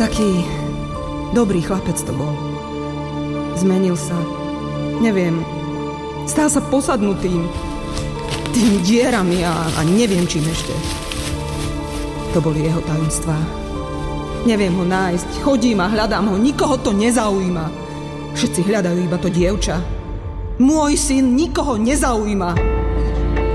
Taký dobrý chlapec to bol. Zmenil sa. Neviem. Stal sa posadnutým. Tými dierami a neviem čím ešte. To boli jeho tajomstvá. Neviem ho nájsť. Chodím a hľadám ho. Nikoho to nezaujíma. Všetci hľadajú iba to dievča. Môj syn nikoho nezaujíma.